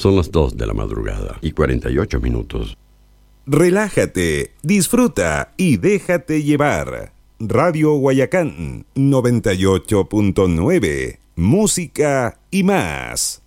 Son las 2 de la madrugada y 48 minutos. Relájate, disfruta y déjate llevar. Radio Guayacán 98.9. Música y más.